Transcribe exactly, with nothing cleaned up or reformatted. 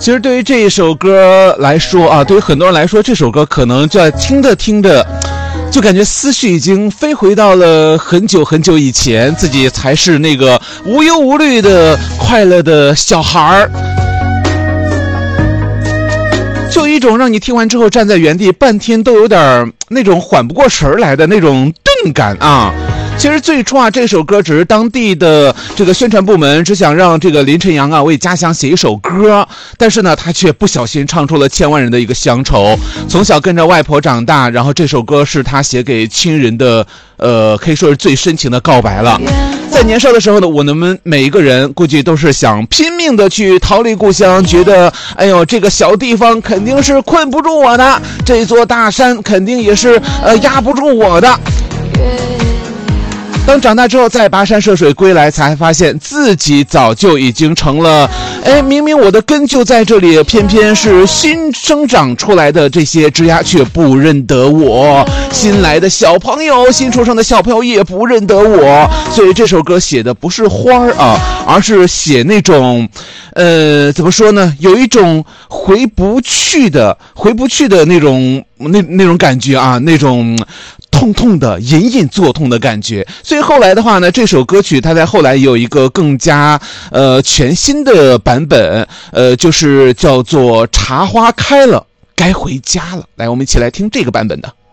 其实对于这一首歌来说啊，对于很多人来说，这首歌可能就在听着听着就感觉思绪已经飞回到了很久很久以前，自己才是那个无忧无虑的快乐的小孩儿，就有一种让你听完之后站在原地半天都有点那种缓不过神来的那种钝感啊。其实最初啊，这首歌只是当地的这个宣传部门只想让这个林晨阳啊为家乡写一首歌，但是呢，他却不小心唱出了千万人的一个乡愁。从小跟着外婆长大，然后这首歌是他写给亲人的，呃，可以说是最深情的告白了。在年少的时候呢，我们每一个人估计都是想拼命的去逃离故乡，觉得哎呦，这个小地方肯定是困不住我的，这座大山肯定也是呃压不住我的。当长大之后再跋山涉水归来，才发现自己早就已经成了，哎，明明我的根就在这里，偏偏是新生长出来的这些枝丫却不认得我，新来的小朋友，新出生的小朋友也不认得我。所以这首歌写的不是花儿啊，而是写那种呃怎么说呢，有一种回不去的回不去的那种那那种感觉啊，那种痛痛的隐隐作痛的感觉。所以后来的话呢，这首歌曲它在后来也有一个更加呃全新的版本，呃就是叫做茶花开了该回家了。来，我们一起来听这个版本的。